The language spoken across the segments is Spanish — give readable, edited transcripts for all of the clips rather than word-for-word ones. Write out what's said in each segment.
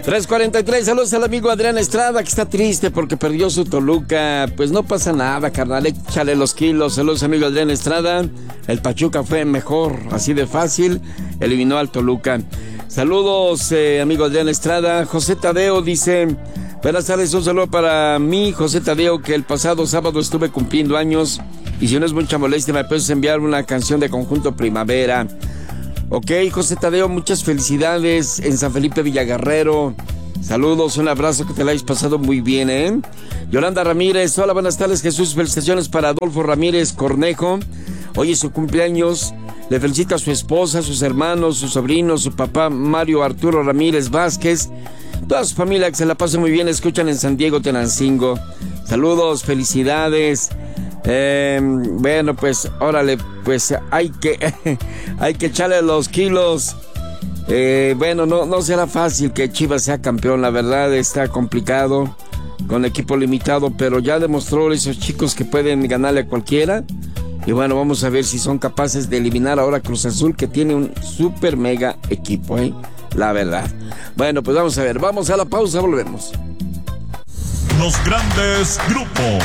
3:43, saludos al amigo Adrián Estrada, que está triste porque perdió su Toluca. Pues no pasa nada, carnal, échale los kilos. Saludos, amigo Adrián Estrada. El Pachuca fue mejor, así de fácil, eliminó al Toluca. Saludos, amigo Adrián Estrada. José Tadeo dice: buenas tardes, un saludo para mí, José Tadeo, que el pasado sábado estuve cumpliendo años. Y si no es mucha molestia, me puedes enviar una canción de Conjunto Primavera. Ok, José Tadeo, muchas felicidades en San Felipe Villaguerrero. Saludos, un abrazo, que te la hayas pasado muy bien, ¿eh? Yolanda Ramírez, hola, buenas tardes, Jesús. Felicitaciones para Adolfo Ramírez Cornejo. Hoy es su cumpleaños. Le felicita a su esposa, a sus hermanos, sus sobrinos, su papá Mario Arturo Ramírez Vázquez. Toda su familia, que se la pase muy bien, escuchan en San Diego, Tenancingo. Saludos, felicidades. Bueno, pues, órale, pues hay que echarle los kilos. Bueno, no será fácil que Chivas sea campeón, la verdad está complicado, con equipo limitado, pero ya demostró esos chicos que pueden ganarle a cualquiera. Y bueno, vamos a ver si son capaces de eliminar ahora a Cruz Azul, que tiene un super mega equipo, la verdad. Bueno, pues vamos a ver, vamos a la pausa, volvemos. Los grandes grupos.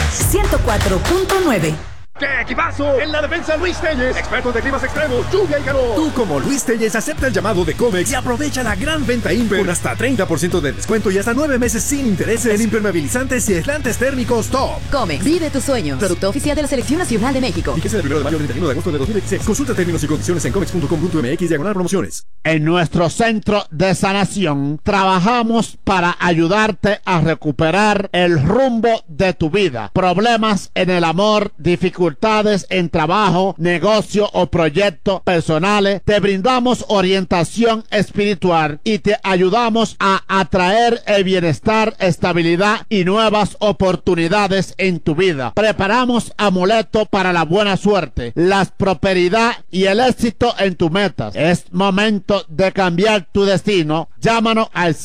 104.9. ¡Qué equipazo! En la defensa, Luis Telles, expertos de climas extremos, lluvia y calor. Tú, como Luis Telles, acepta el llamado de Comex y aprovecha la gran venta Imper con hasta 30% de descuento y hasta 9 meses sin intereses en impermeabilizantes y aislantes térmicos top. Comex, vive tus sueños. Producto oficial de la Selección Nacional de México. Fíjese del 1 de mayo al 31 de agosto de 2016. Consulta términos y condiciones en comex.com.mx/promociones. En nuestro centro de sanación trabajamos para ayudarte a recuperar el rumbo de tu vida. Problemas en el amor, dificultades en trabajo, negocio o proyectos personales. Te brindamos orientación espiritual y te ayudamos a atraer el bienestar, estabilidad y nuevas oportunidades en tu vida. Preparamos amuletos para la buena suerte, la prosperidad y el éxito en tus metas. Es momento de cambiar tu destino. Llámanos al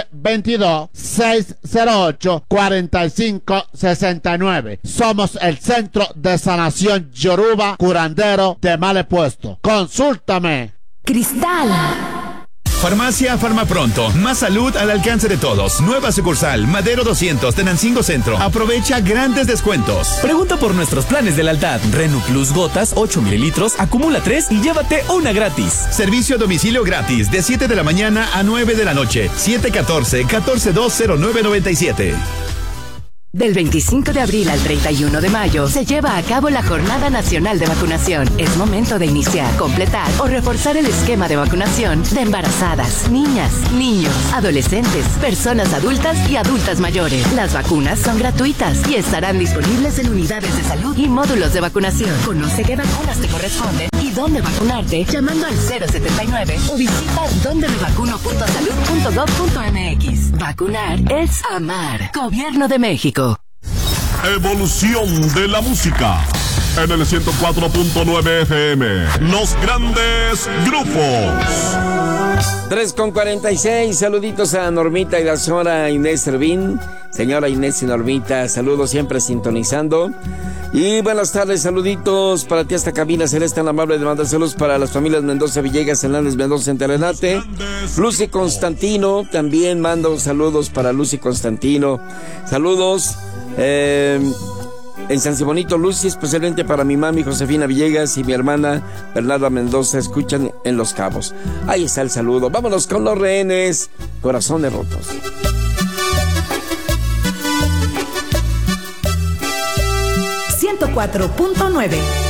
722-608-4569. Somos el centro de sanación Yoruba Curandero de Malepuesto. Consúltame. Cristal. Farmacia Farmapronto, más salud al alcance de todos. Nueva sucursal, Madero 200, Tenancingo Centro. Aprovecha grandes descuentos. Pregunta por nuestros planes de lealtad. Renu Plus gotas, 8 mililitros, acumula 3 y llévate una gratis. Servicio a domicilio gratis, de 7 de la mañana a 9 de la noche. 714-1420997. Del 25 de abril al 31 de mayo se lleva a cabo la Jornada Nacional de Vacunación. Es momento de iniciar, completar o reforzar el esquema de vacunación de embarazadas, niñas, niños, adolescentes, personas adultas y adultas mayores. Las vacunas son gratuitas y estarán disponibles en unidades de salud y módulos de vacunación. Conoce qué vacunas te corresponden y dónde vacunarte llamando al 079 o visita dondemevacuno.salud.gov.mx. Vacunar es amar. Gobierno de México. Evolución de la música en el 104.9 FM. Los grandes grupos. 3:46, saluditos a Normita y la señora Inés Servín. Señora Inés y Normita, saludos, siempre sintonizando. Y buenas tardes, saluditos para ti esta cabina celeste tan amable de mandar saludos para las familias Mendoza, Villegas, Hernández, Mendoza, en Terenate. Lucy Constantino, también mando saludos para Lucy Constantino. Saludos en San Simonito, Lucy, especialmente para mi mami Josefina Villegas y mi hermana Bernarda Mendoza, escuchan en Los Cabos. Ahí está el saludo. Vámonos con Los Rehenes, Corazones Rotos. 104.9.